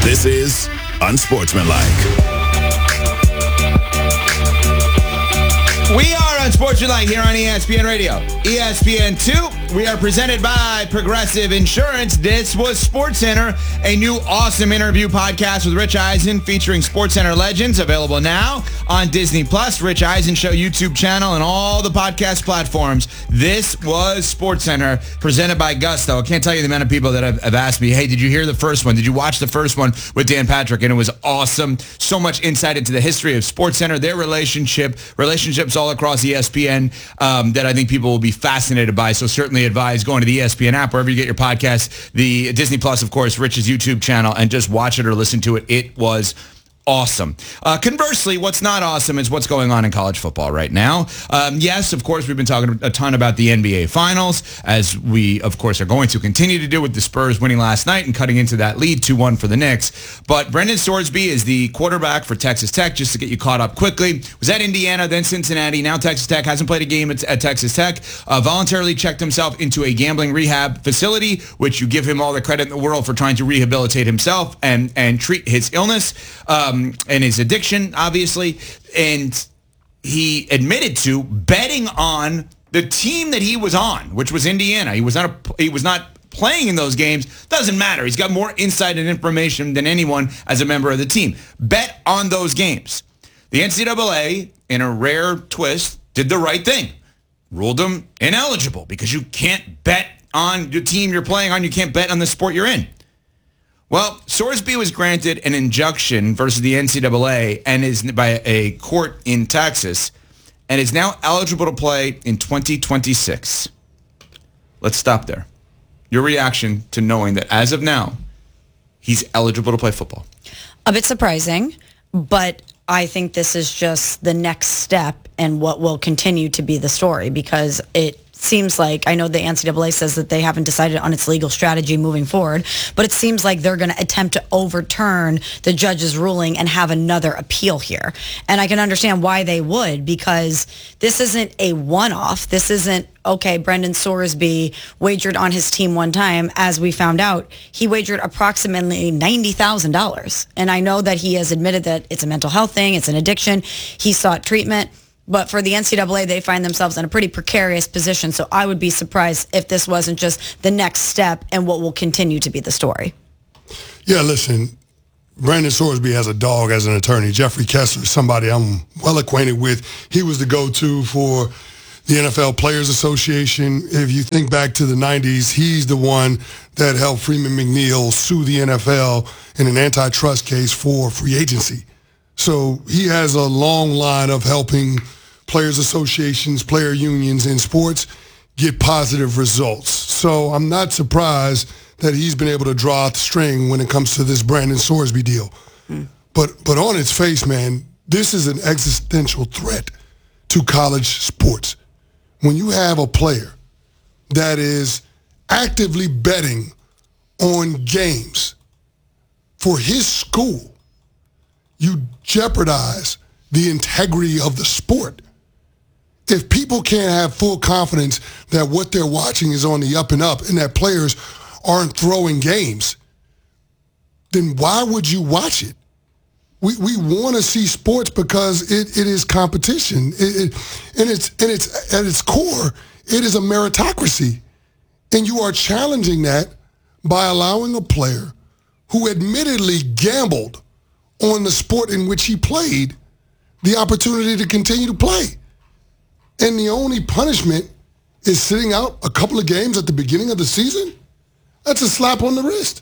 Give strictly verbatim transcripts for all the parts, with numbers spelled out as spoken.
This is Unsportsmanlike. We are Unsportsmanlike here on E S P N Radio. E S P N two, we are presented by Progressive Insurance. This was SportsCenter, a new awesome interview podcast with Rich Eisen featuring SportsCenter legends, available now on Disney Plus, Rich Eisen Show YouTube channel, and all the podcast platforms. This was SportsCenter, presented by Gusto. I can't tell you the amount of people that have, have asked me, hey, did you hear the first one? Did you watch the first one with Dan Patrick? And it was awesome. So much insight into the history of SportsCenter, their relationship, relationships all across E S P N um, that I think people will be fascinated by. So certainly advise going to the E S P N app, wherever you get your podcast, the Disney Plus, of course, Rich's YouTube channel, and just watch it or listen to it. It was awesome. Uh, conversely, what's not awesome is what's going on in college football right now. Um, yes, of course, we've been talking a ton about the N B A Finals, as we, of course, are going to continue to do with the Spurs winning last night and cutting into that lead two one for the Knicks. But Brendan Sorsby is the quarterback for Texas Tech, just to get you caught up quickly. Was at Indiana, then Cincinnati, now Texas Tech. Hasn't played a game at, at Texas Tech. Uh, voluntarily checked himself into a gambling rehab facility, which you give him all the credit in the world for trying to rehabilitate himself and, and treat his illness. Um, and his addiction, obviously, and he admitted to betting on the team that he was on, which was Indiana. He was not a, he was not playing in those games. Doesn't matter. He's got more insight and information than anyone as a member of the team. Bet on those games. The N C double A, in a rare twist, did the right thing. Ruled him ineligible because you can't bet on the team you're playing on. You can't bet on the sport you're in. Well, Sorsby was granted an injunction versus the N C double A and is by a court in Texas and is now eligible to play in twenty twenty-six. Let's stop there. Your reaction to knowing that as of now, he's eligible to play football? A bit surprising, but I think this is just the next step and what will continue to be the story, because it seems like, I know the N C double A says that they haven't decided on its legal strategy moving forward, but it seems like they're going to attempt to overturn the judge's ruling and have another appeal here. And I can understand why they would, because this isn't a one-off. This isn't, okay, Brendan Sorsby wagered on his team one time. As we found out, he wagered approximately ninety thousand dollars. And I know that he has admitted that it's a mental health thing, it's an addiction. He sought treatment. But for the N C double A, they find themselves in a pretty precarious position. So I would be surprised if this wasn't just the next step and what will continue to be the story. Yeah, listen, Brandon Sorsby has a dog as an attorney. Jeffrey Kessler is somebody I'm well acquainted with. He was the go-to for the N F L Players Association. If you think back to the nineties, he's the one that helped Freeman McNeil sue the N F L in an antitrust case for free agency. So he has a long line of helping players associations, player unions in sports get positive results. So I'm not surprised that he's been able to draw out the string when it comes to this Brandon Sorsby deal. Mm. But but on its face, man, this is an existential threat to college sports. When you have a player that is actively betting on games for his school, you jeopardize the integrity of the sport. If people can't have full confidence that what they're watching is on the up and up and that players aren't throwing games, then why would you watch it? We we want to see sports because it, it is competition. It, it, and it's and it's at its core, it is a meritocracy. And you are challenging that by allowing a player who admittedly gambled on the sport in which he played the opportunity to continue to play. And the only punishment is sitting out a couple of games at the beginning of the season? That's a slap on the wrist.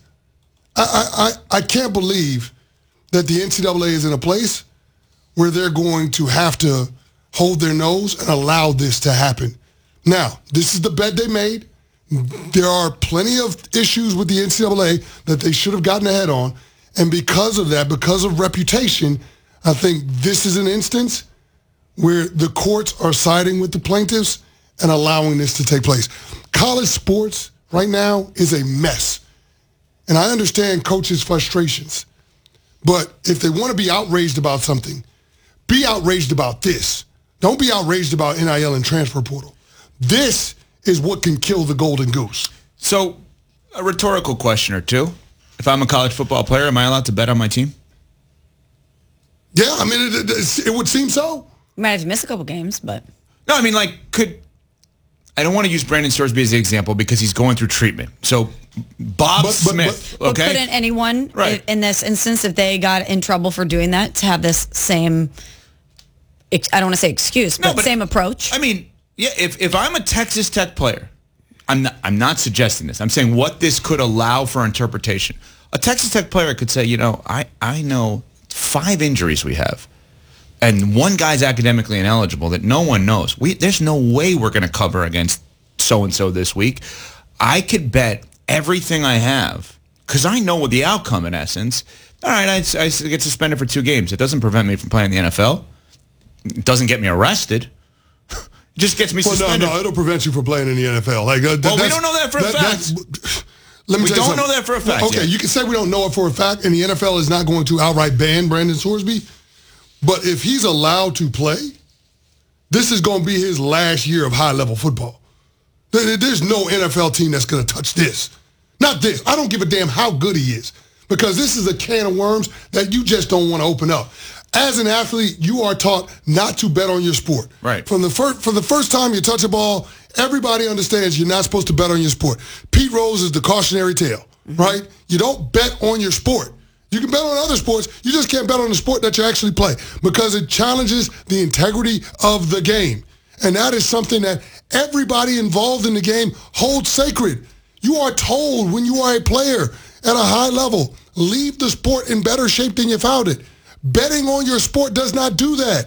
I, I, I can't believe that the N C double A is in a place where they're going to have to hold their nose and allow this to happen. Now, this is the bet they made. There are plenty of issues with the N C double A that they should have gotten ahead on. And because of that, because of reputation, I think this is an instance where the courts are siding with the plaintiffs and allowing this to take place. College sports right now is a mess. And I understand coaches' frustrations. But if they want to be outraged about something, be outraged about this. Don't be outraged about N I L and transfer portal. This is what can kill the golden goose. So, a rhetorical question or two. If I'm a college football player, am I allowed to bet on my team? Yeah, I mean, it, it, it would seem so. You might have to miss a couple games, but... No, I mean, like, could... I don't want to use Brandon Sorsby as the example because he's going through treatment. So, Bob But- but- Smith, But okay? couldn't anyone, Right. i- in this instance, if they got in trouble for doing that, to have this same... ex- I don't want to say excuse, No, but, but- same approach? I mean, yeah, if, if I'm a Texas Tech player, I'm not, I'm not suggesting this. I'm saying what this could allow for interpretation. A Texas Tech player could say, you know, I, I know five injuries we have, and one guy's academically ineligible that no one knows. We There's no way we're going to cover against so-and-so this week. I could bet everything I have, because I know what the outcome, in essence. All right, I, I get suspended for two games. It doesn't prevent me from playing the N F L. It doesn't get me arrested. It just gets me Well, suspended. no, no, it'll prevent you from playing in the N F L. Like, uh, th- Well, we that's- don't know that for a fact. that's- Let me We tell you don't know something. that for a fact Okay, yet. you can say we don't know it for a fact, and the N F L is not going to outright ban Brandon Sorsby. But if he's allowed to play, this is going to be his last year of high-level football. There- There's no N F L team that's going to touch this. Not this. I don't give a damn how good he is, because this is a can of worms that you just don't want to open up. As an athlete, you are taught not to bet on your sport. Right. From the first, from the first time you touch a ball, everybody understands you're not supposed to bet on your sport. Pete Rose is the cautionary tale, right? You don't bet on your sport. You can bet on other sports. You just can't bet on the sport that you actually play, because it challenges the integrity of the game. And that is something that everybody involved in the game holds sacred. You are told when you are a player at a high level, leave the sport in better shape than you found it. Betting on your sport does not do that.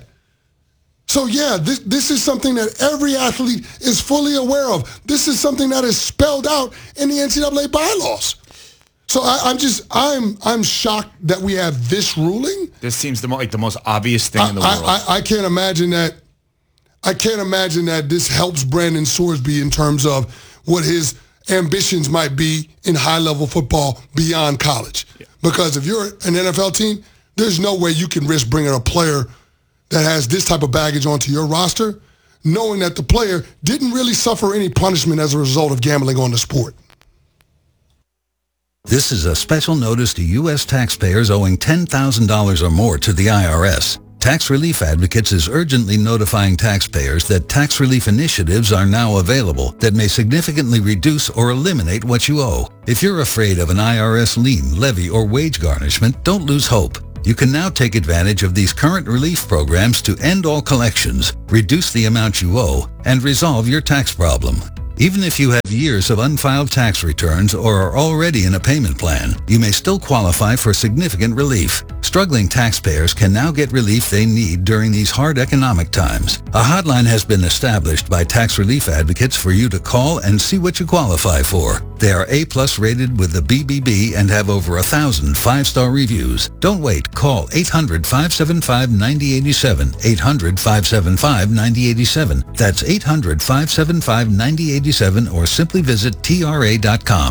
So yeah, this this is something that every athlete is fully aware of. This is something that is spelled out in the N C double A bylaws. So I, I'm just I'm I'm shocked that we have this ruling. This seems the mo- like the most obvious thing I, in the I, world. I, I can't imagine that. I can't imagine that this helps Brandon Sorsby in terms of what his ambitions might be in high-level football beyond college. Yeah. Because if you're an N F L team, there's no way you can risk bringing a player that has this type of baggage onto your roster, knowing that the player didn't really suffer any punishment as a result of gambling on the sport. This is a special notice to U S taxpayers owing ten thousand dollars or more to the I R S. Tax Relief Advocates is urgently notifying taxpayers that tax relief initiatives are now available that may significantly reduce or eliminate what you owe. If you're afraid of an I R S lien, levy, or wage garnishment, don't lose hope. You can now take advantage of these current relief programs to end all collections, reduce the amount you owe, and resolve your tax problem. Even if you have years of unfiled tax returns or are already in a payment plan, you may still qualify for significant relief. Struggling taxpayers can now get relief they need during these hard economic times. A hotline has been established by Tax Relief Advocates for you to call and see what you qualify for. They are A-plus rated with the B B B and have over a thousand five-star reviews. Don't wait. Call eight hundred, five seven five, nine zero eight seven, eight hundred, five seven five, nine zero eight seven. That's eight hundred, five seven five, nine zero eight seven, or simply visit T R A dot com.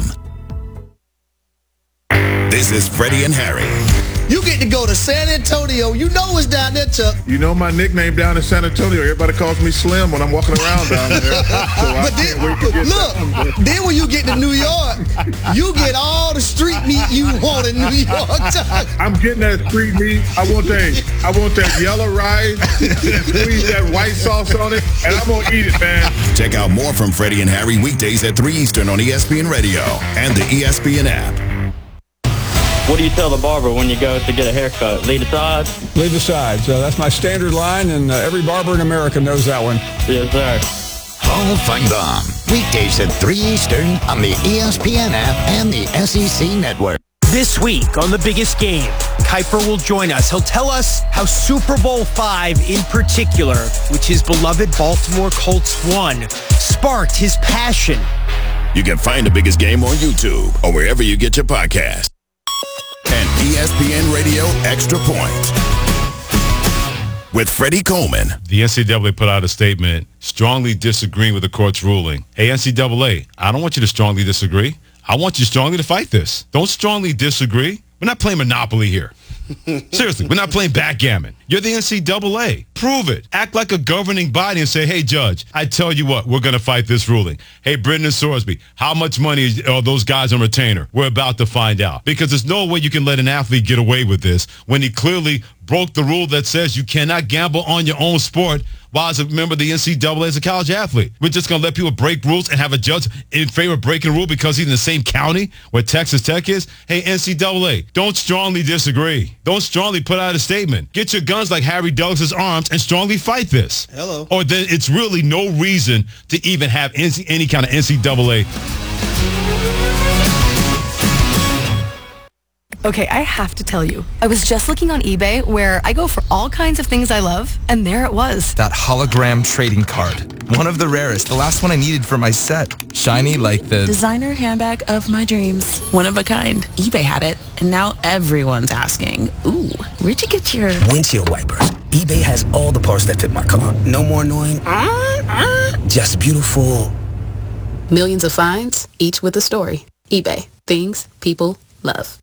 This is Freddie and Harry. You get to go to San Antonio. You know it's down there, Chuck. You know my nickname down in San Antonio. Everybody calls me Slim when I'm walking around down there. So I But then, can't wait to get look, down there. then when you get to New York, you get all the street meat you want in New York, Chuck. I'm getting that street meat. I want that. I want that yellow rice. Squeeze that white sauce on it, and I'm gonna eat it, man. Check out more from Freddie and Harry weekdays at three Eastern on E S P N Radio and the E S P N app. What do you tell the barber when you go to get a haircut? Lead the sides? Leave the sides. Uh, that's my standard line, and uh, every barber in America knows that one. Yes, sir. Hall Fight On. Weekdays at three Eastern on the E S P N app and the S E C network. This week on The Biggest Game, Kuiper will join us. He'll tell us how Super Bowl five in particular, which his beloved Baltimore Colts won, sparked his passion. You can find The Biggest Game on YouTube or wherever you get your podcast. And E S P N Radio Extra Point with Freddie Coleman. The N C double A put out a statement strongly disagreeing with the court's ruling. Hey, N C double A, I don't want you to strongly disagree. I want you strongly to fight this. Don't strongly disagree. We're not playing Monopoly here. Seriously, we're not playing backgammon. You're the N C double A. Prove it. Act like a governing body and say, hey, judge, I tell you what, we're going to fight this ruling. Hey, Brendan Sorsby, how much money are those guys on retainer? We're about to find out. Because there's no way you can let an athlete get away with this when he clearly broke the rule that says you cannot gamble on your own sport while as a member of the N C double A as a college athlete. We're just going to let people break rules and have a judge in favor of breaking a rule because he's in the same county where Texas Tech is? Hey, N C double A, don't strongly disagree. Don't strongly put out a statement. Get your guns like Harry Douglas's arms and strongly fight this. Hello. Or then it's really no reason to even have any kind of N C double A. Okay, I have to tell you, I was just looking on eBay where I go for all kinds of things I love, and there it was. That hologram trading card. One of the rarest. The last one I needed for my set. Shiny like the... designer handbag of my dreams. One of a kind. eBay had it, and now everyone's asking, ooh, where'd you get your... windshield wipers. eBay has all the parts that fit my car. No more annoying... just beautiful. Millions of finds, each with a story. eBay. Things people love.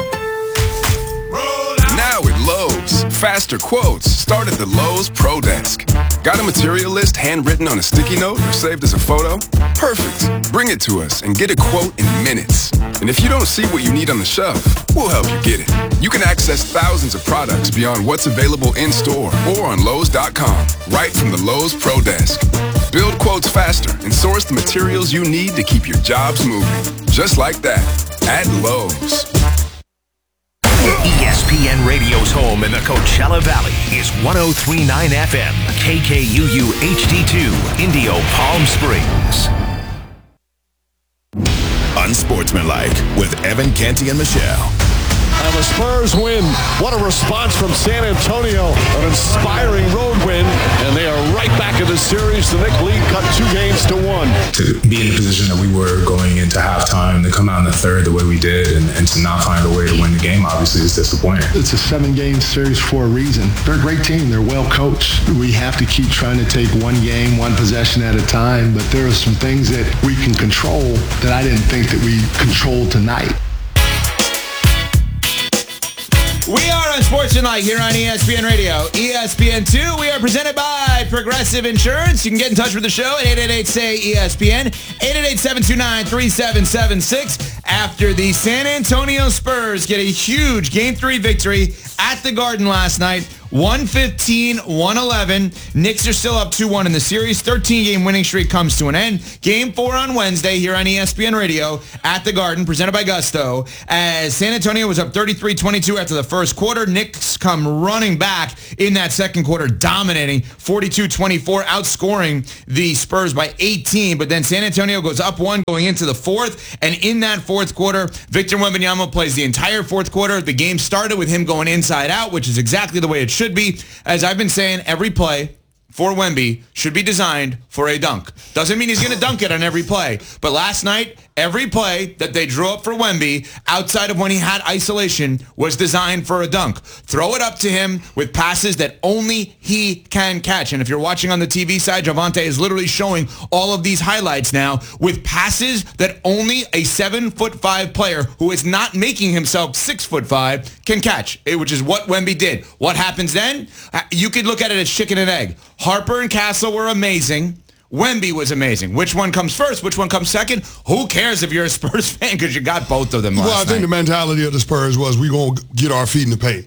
Now at Lowe's, faster quotes start at the Lowe's Pro Desk. Got a material list handwritten on a sticky note or saved as a photo? Perfect. Bring it to us and get a quote in minutes. And if you don't see what you need on the shelf, we'll help you get it. You can access thousands of products beyond what's available in-store or on Lowe's dot com, right from the Lowe's Pro Desk. Build quotes faster and source the materials you need to keep your jobs moving. Just like that, at Lowe's. E S P N Radio's home in the Coachella Valley is one oh three point nine F M, K K U U H D two, Indio Palm Springs. Unsportsmanlike with Evan Canty and Michelle. And the Spurs win. What a response from San Antonio. An inspiring road win. And they are right back in the series. The Knicks lead cut two games to one. To be in the position that we were going into halftime, to come out in the third the way we did, and, and to not find a way to win the game, obviously, is disappointing. It's a seven-game series for a reason. They're a great team. They're well coached. We have to keep trying to take one game, one possession at a time. But there are some things that we can control that I didn't think that we controlled tonight. We are on Sports Tonight here on E S P N Radio. E S P N two, we are presented by Progressive Insurance. You can get in touch with the show at eight eight eight, S A Y, E S P N, eight eight eight, seven two nine, three seven seven six. After the San Antonio Spurs get a huge Game three victory at the Garden last night, one fifteen, one eleven. Knicks are still up two one in the series. thirteen-game winning streak comes to an end. Game four on Wednesday here on E S P N Radio at the Garden, presented by Gusto. As San Antonio was up thirty-three twenty-two after the first quarter, Knicks come running back in that second quarter, dominating forty-two twenty-four, outscoring the Spurs by eighteen. But then San Antonio goes up one going into the fourth. And in that fourth quarter, Victor Wembanyama plays the entire fourth quarter. The game started with him going inside out, which is exactly the way it should be. As I've been saying, every play for Wemby should be designed for a dunk. Doesn't mean he's going to dunk it on every play. But last night, every play that they drew up for Wemby, outside of when he had isolation, was designed for a dunk. Throw it up to him with passes that only he can catch. And if you're watching on the T V side, Javante is literally showing all of these highlights now with passes that only a seven foot five player who is not making himself six foot five can catch, which is what Wemby did. What happens then? You could look at it as chicken and egg. Harper and Castle were amazing. Wemby was amazing. Which one comes first? Which one comes second? Who cares if you're a Spurs fan because you got both of them last Well, I think night. the mentality of the Spurs was we're going to get our feet in the paint.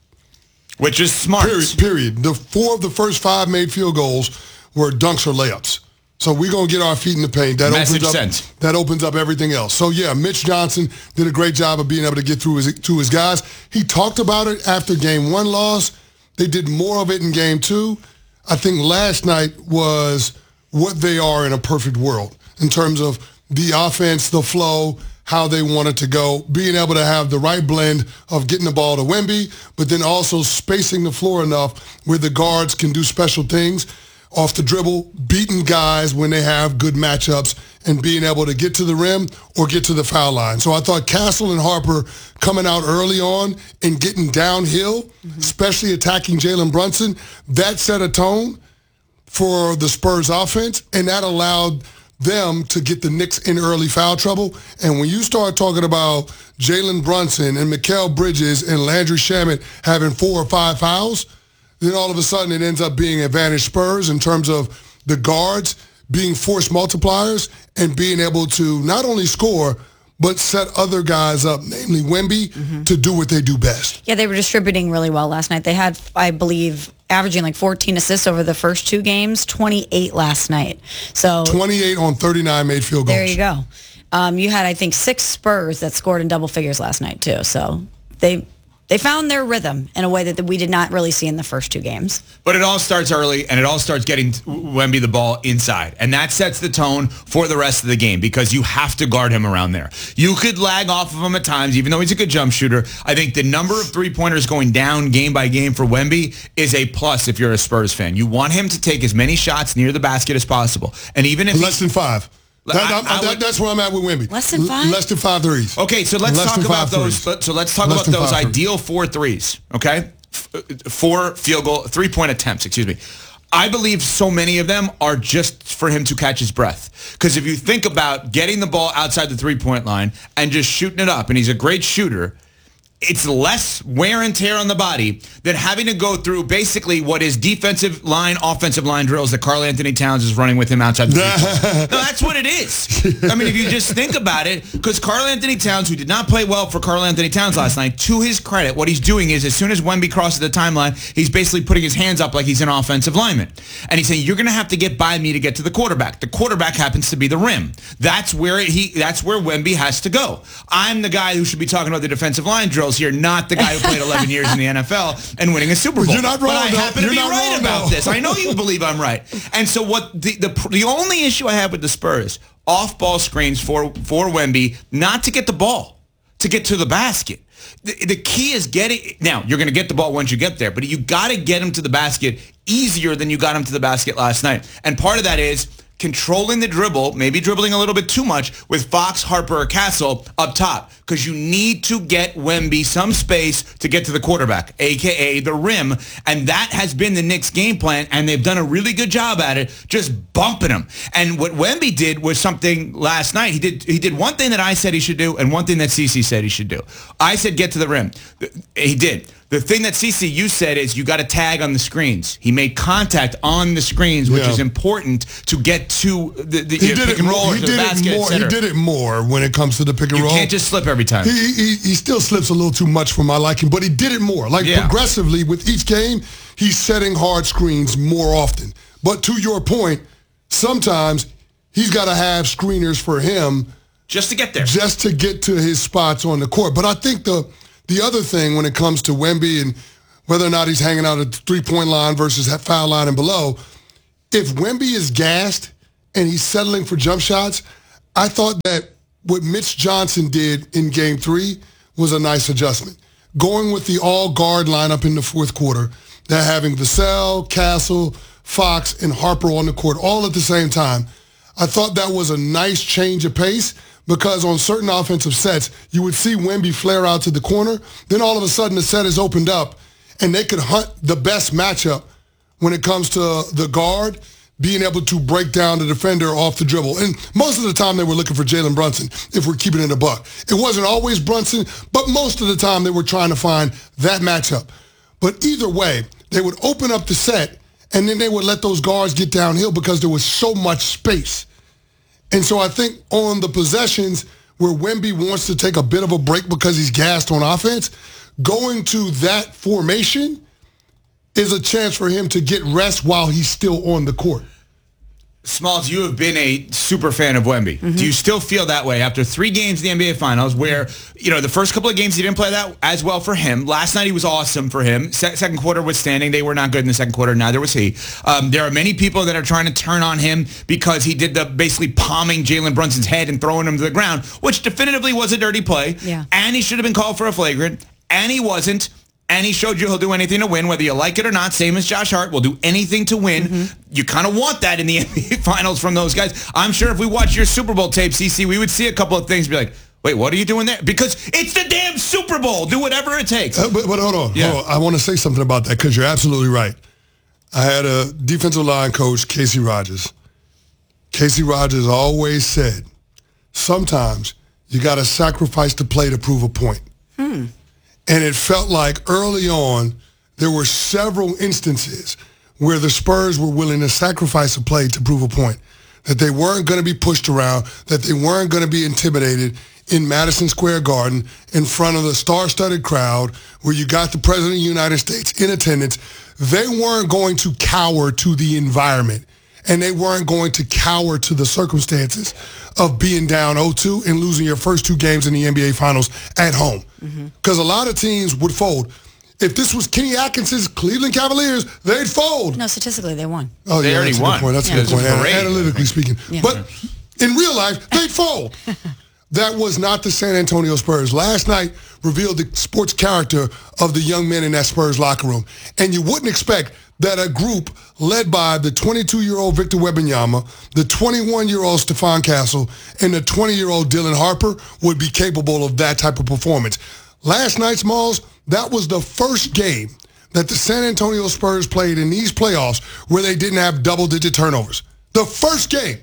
Which is smart. Period. Period. The four of the first five made field goals were dunks or layups. So we're going to get our feet in the paint. That Message opens up, sent. That opens up everything else. So, yeah, Mitch Johnson did a great job of being able to get through his, to his guys. He talked about it after game one loss. They did more of it in game two. I think last night was what they are in a perfect world in terms of the offense, the flow, how they want it to go, being able to have the right blend of getting the ball to Wemby, but then also spacing the floor enough where the guards can do special things off the dribble, beating guys when they have good matchups, and being able to get to the rim or get to the foul line. So I thought Castle and Harper coming out early on and getting downhill, mm-hmm. especially attacking Jalen Brunson, that set a tone for the Spurs offense, and that allowed them to get the Knicks in early foul trouble. And when you start talking about Jalen Brunson and Mikal Bridges and Landry Shamet having four or five fouls, then all of a sudden it ends up being advantage Spurs in terms of the guards being force multipliers and being able to not only score, but set other guys up, namely Wemby, mm-hmm. to do what they do best. Yeah, they were distributing really well last night. They had, I believe, averaging like fourteen assists over the first two games, twenty-eight last night. So twenty-eight on thirty-nine made field goals. There you go. Um, you had, I think, six Spurs that scored in double figures last night, too. So they... They found their rhythm in a way that we did not really see in the first two games. But it all starts early, and it all starts getting Wemby the ball inside. And that sets the tone for the rest of the game because you have to guard him around there. You could lag off of him at times, even though he's a good jump shooter. I think the number of three-pointers going down game by game for Wemby is a plus if you're a Spurs fan. You want him to take as many shots near the basket as possible. And even if Less than five. That, I, I that, would, that's where I'm at with Wemby. Less than five? Less than five threes. Okay, so let's Less talk about those. Threes. So let's talk Less about those threes. ideal four threes, okay? Four field goal, three-point attempts, excuse me. I believe so many of them are just for him to catch his breath. Because if you think about getting the ball outside the three-point line and just shooting it up, and he's a great shooter, it's less wear and tear on the body than having to go through basically what is defensive line, offensive line drills that Karl Anthony Towns is running with him outside the three-point. No, that's what it is. I mean, if you just think about it, because Karl Anthony Towns, who did not play well for Karl Anthony Towns last night, to his credit, what he's doing is as soon as Wemby crosses the timeline, he's basically putting his hands up like he's an offensive lineman. And he's saying, you're going to have to get by me to get to the quarterback. The quarterback happens to be the rim. That's where he. That's where Wemby has to go. I'm the guy who should be talking about the defensive line drills here, not the guy who played eleven years in the N F L and winning a Super Bowl. You're not wrong, but I though. happen You're to be not right wrong, about though. this. I know you believe I'm right. And so what the, the the only issue I have with the Spurs, off-ball screens for, for Wemby, not to get the ball, to get to the basket. The, the key is getting, now, you're going to get the ball once you get there, but you got to get him to the basket easier than you got him to the basket last night. And part of that is controlling the dribble, maybe dribbling a little bit too much with Fox, Harper, or Castle up top because you need to get Wemby some space to get to the quarterback, a k a the rim, and that has been the Knicks' game plan, and they've done a really good job at it, just bumping him. And what Wemby did was something last night. He did he did one thing that I said he should do and one thing that Cece said he should do. I said get to the rim. He did. The thing that Cece, you said is you got to tag on the screens. He made contact on the screens, which Yeah. is important to get to the, the He uh, did pick it and roll more. or He to the did basket, it more. et He cetera. did it more when it comes to the pick and You roll. can't just slip every time. He, he he still slips a little too much for my liking, but he did it more. Like Yeah. progressively with each game, he's setting hard screens more often. But to your point, sometimes he's got to have screeners for him just to get there, just to get to his spots on the court. But I think the the other thing when it comes to Wemby and whether or not he's hanging out at the three-point line versus foul line and below, if Wemby is gassed and he's settling for jump shots, I thought that what Mitch Johnson did in game three was a nice adjustment. Going with the all-guard lineup in the fourth quarter, they're having Vassell, Castle, Fox, and Harper on the court all at the same time. I thought that was a nice change of pace because on certain offensive sets, you would see Wemby flare out to the corner. Then all of a sudden the set is opened up and they could hunt the best matchup when it comes to the guard being able to break down the defender off the dribble. And most of the time they were looking for Jalen Brunson, if we're keeping it a buck. It wasn't always Brunson, but most of the time they were trying to find that matchup. But either way, they would open up the set, and then they would let those guards get downhill because there was so much space. And so I think on the possessions where Wemby wants to take a bit of a break because he's gassed on offense, going to that formation is a chance for him to get rest while he's still on the court. Smalls, you have been a super fan of Wemby. Mm-hmm. Do you still feel that way after three games in the N B A Finals where, you know, the first couple of games he didn't play that as well for him. Last night he was awesome for him. Se- second quarter withstanding. They were not good in the second quarter. Neither was he. Um, there are many people that are trying to turn on him because he did the basically palming Jalen Brunson's head and throwing him to the ground, which definitively was a dirty play. Yeah. And he should have been called for a flagrant. And he wasn't. And he showed you he'll do anything to win, whether you like it or not. Same as Josh Hart, will do anything to win. Mm-hmm. You kind of want that in the N B A Finals from those guys. I'm sure if we watch your Super Bowl tape, C C, we would see a couple of things and be like, wait, what are you doing there? Because it's the damn Super Bowl. Do whatever it takes. Uh, but, but hold on. Yeah. Hold on. I want to say something about that because you're absolutely right. I had a defensive line coach, Casey Rogers. Casey Rogers always said, sometimes you got to sacrifice the play to prove a point. Hmm. And it felt like early on there were several instances where the Spurs were willing to sacrifice a play to prove a point, that they weren't going to be pushed around, that they weren't going to be intimidated in Madison Square Garden in front of the star-studded crowd where you got the President of the United States in attendance. They weren't going to cower to the environment, and they weren't going to cower to the circumstances of being down oh two and losing your first two games in the N B A Finals at home. Because mm-hmm. a lot of teams would fold. If this was Kenny Atkinson's Cleveland Cavaliers, they'd fold. No, statistically, they won. Oh, they yeah, already that's won. A good point. That's yeah. a good point. Parade, Analytically speaking. Yeah. But in real life, they'd fold. That was not the San Antonio Spurs. Last night revealed the sports character of the young men in that Spurs locker room. And you wouldn't expect that a group led by the twenty-two-year-old Victor Wembanyama, the twenty-one-year-old Stephon Castle, and the twenty-year-old Dylan Harper would be capable of that type of performance. Last night, Smalls, that was the first game that the San Antonio Spurs played in these playoffs where they didn't have double-digit turnovers. The first game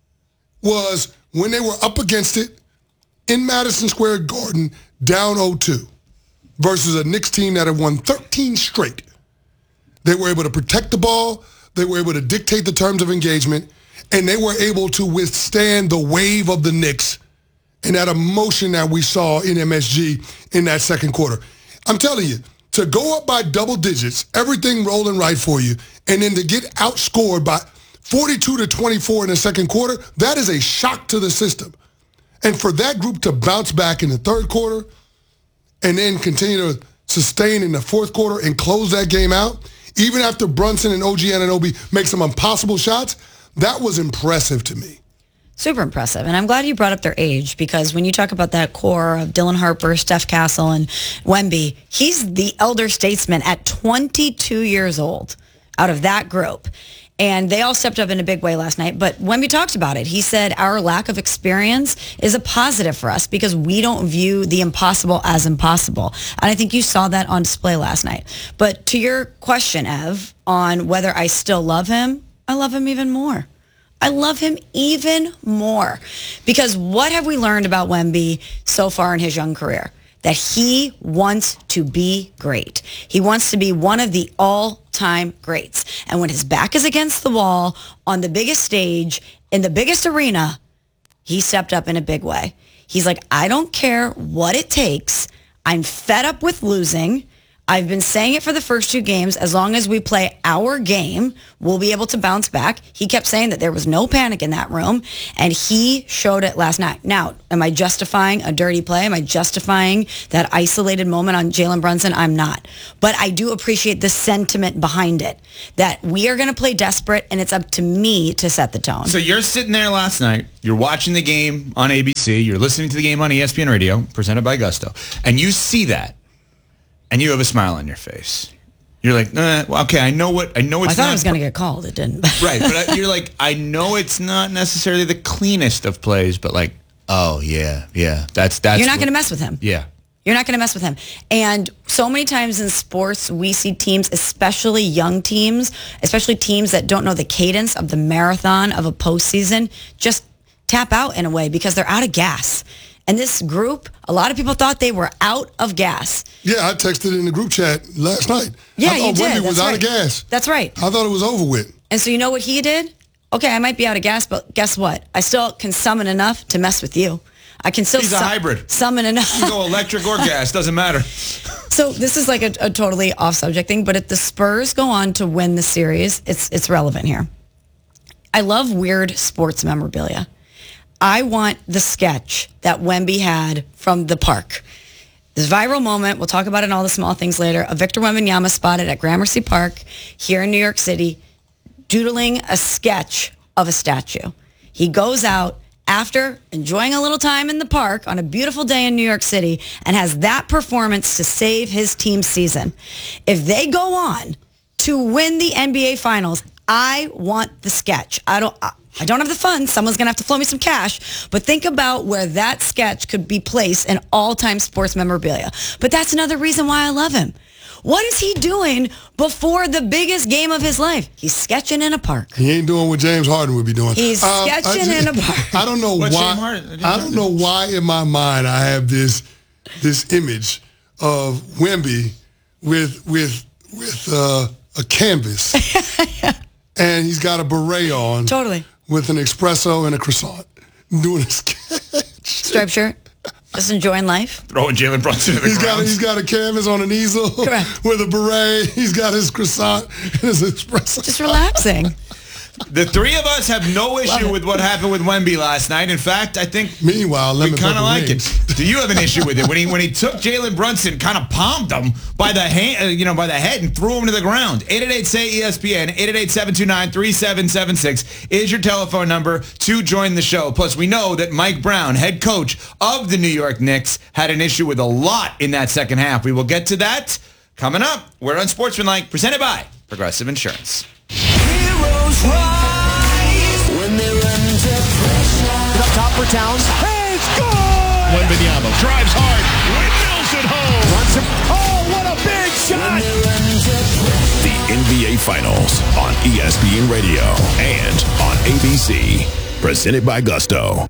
was when they were up against it in Madison Square Garden, down oh two, versus a Knicks team that had won thirteen straight. They were able to protect the ball, they were able to dictate the terms of engagement, and they were able to withstand the wave of the Knicks and that emotion that we saw in M S G in that second quarter. I'm telling you, to go up by double digits, everything rolling right for you, and then to get outscored by forty-two to twenty-four in the second quarter, that is a shock to the system. And for that group to bounce back in the third quarter and then continue to sustain in the fourth quarter and close that game out, even after Brunson and O G Anunoby make some impossible shots, that was impressive to me. Super impressive. And I'm glad you brought up their age, because when you talk about that core of Dylan Harper, Steph Castle, and Wemby, he's the elder statesman at twenty-two years old out of that group. And they all stepped up in a big way last night. But Wemby talked about it. He said our lack of experience is a positive for us because we don't view the impossible as impossible. And I think you saw that on display last night. But to your question, Ev, on whether I still love him, I love him even more. I love him even more. Because what have we learned about Wemby so far in his young career? That he wants to be great. He wants to be one of the all-time greats. And when his back is against the wall on the biggest stage, in the biggest arena, he stepped up in a big way. He's like, I don't care what it takes. I'm fed up with losing. I've been saying it for the first two games. As long as we play our game, we'll be able to bounce back. He kept saying that there was no panic in that room, and he showed it last night. Now, am I justifying a dirty play? Am I justifying that isolated moment on Jalen Brunson? I'm not. But I do appreciate the sentiment behind it, that we are going to play desperate, and it's up to me to set the tone. So you're sitting there last night, you're watching the game on A B C, you're listening to the game on E S P N Radio, presented by Gusto, and you see that. And you have a smile on your face. You're like, nah, well, okay, I know what I know. It's I thought not I was going to get called. It didn't. Right, but you're like, I know it's not necessarily the cleanest of plays, but like, oh yeah, yeah, that's that's. You're not going to mess with him. Yeah, you're not going to mess with him. And so many times in sports, we see teams, especially young teams, especially teams that don't know the cadence of the marathon of a postseason, just tap out in a way because they're out of gas. And this group, a lot of people thought they were out of gas. Yeah, I texted in the group chat last night. Yeah, I thought you did. Wemby That's was right. out of gas. That's right. I thought it was over with. And so you know what he did? Okay, I might be out of gas, but guess what? I still can summon enough to mess with you. I can still He's a su- hybrid. summon enough. You go electric or gas, doesn't matter. So this is like a, a totally off-subject thing, but if the Spurs go on to win the series, it's it's relevant here. I love weird sports memorabilia. I want the sketch that Wemby had from the park. This viral moment, we'll talk about it in all the small things later, of Victor Wembanyama spotted at Gramercy Park here in New York City, doodling a sketch of a statue. He goes out after enjoying a little time in the park on a beautiful day in New York City and has that performance to save his team's season. If they go on to win the N B A Finals, I want the sketch. I don't... I, I don't have the funds. Someone's going to have to flow me some cash. But think about where that sketch could be placed in all-time sports memorabilia. But that's another reason why I love him. What is he doing before the biggest game of his life? He's sketching in a park. He ain't doing what James Harden would be doing. He's um, sketching just, in a park. I don't know What's why. James Harden? I don't know why in my mind I have this this image of Wemby with with with uh, a canvas, and he's got a beret on. Totally. With an espresso and a croissant, doing his striped shirt. Just enjoying life. Throwing Jalen Brunson to the he's ground. Got, he's got a canvas on an easel. Correct. With a beret. He's got his croissant and his espresso. Just relaxing. The three of us have no issue with what happened with Wemby last night. In fact, I think Meanwhile, we kind of like it. Do you have an issue with it when he when he took Jalen Brunson, kind of palmed him by the hand, uh, you know, by the head, and threw him to the ground? eight eight eight S A Y E S P N eight eight eight, seven two nine, three seven seven six is your telephone number to join the show. Plus, we know that Mike Brown, head coach of the New York Knicks, had an issue with a lot in that second half. We will get to that coming up. We're on Sportsmanlike, presented by Progressive Insurance. Heroes rise when they're under pressure. Up top for Towns. Hey, it's good! Wembanyama drives hard. Windmills at home. Runs him. Oh, what a big shot! The N B A Finals on E S P N Radio and on A B C. Presented by Gusto.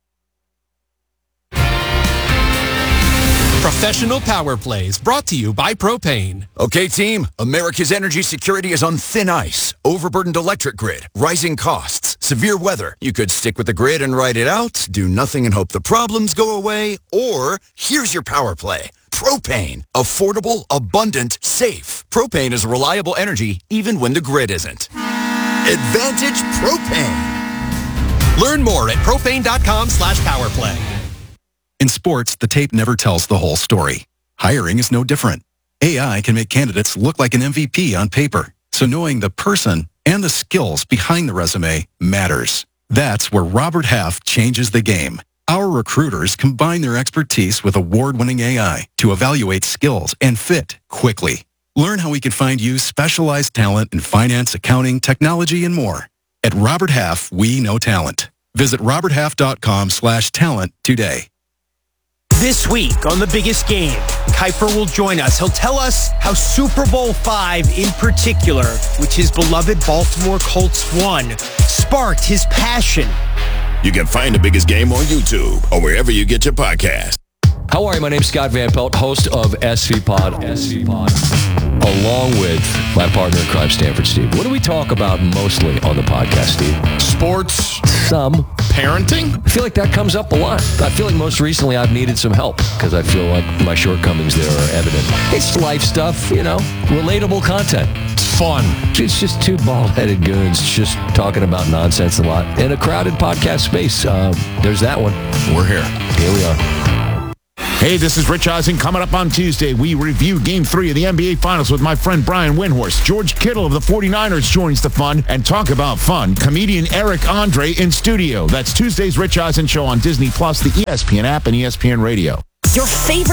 Professional Power Plays brought to you by Propane. Okay, team, America's energy security is on thin ice. Overburdened electric grid, rising costs, severe weather. You could stick with the grid and ride it out, do nothing and hope the problems go away, or here's your power play. Propane. Affordable, abundant, safe. Propane is reliable energy even when the grid isn't. Advantage Propane. Learn more at propane.com slash powerplay. In sports, the tape never tells the whole story. Hiring is no different. A I can make candidates look like an M V P on paper, so knowing the person and the skills behind the resume matters. That's where Robert Half changes the game. Our recruiters combine their expertise with award-winning A I to evaluate skills and fit quickly. Learn how we can find you specialized talent in finance, accounting, technology, and more. At Robert Half, we know talent. Visit roberthalf.com slash talent today. This week on The Biggest Game, Kuiper will join us. He'll tell us how Super Bowl five in particular, which his beloved Baltimore Colts won, sparked his passion. You can find The Biggest Game on YouTube or wherever you get your podcast. How are you? My name's Scott Van Pelt, host of S V Pod, S V Pod, along with my partner in crime, Stanford Steve. What do we talk about mostly on the podcast, Steve? Sports. Some. Parenting? I feel like that comes up a lot. I feel like most recently I've needed some help because I feel like my shortcomings there are evident. It's life stuff, you know, relatable content. It's fun. It's just two bald-headed goons just talking about nonsense a lot in a crowded podcast space. Uh, there's that one. We're here. Here we are. Hey, this is Rich Eisen. Coming up on Tuesday, we review Game three of the N B A Finals with my friend Brian Windhorst. George Kittle of the forty-niners joins the fun. And talk about fun, comedian Eric Andre in studio. That's Tuesday's Rich Eisen Show on Disney Plus, the E S P N app, and E S P N Radio. Your favorite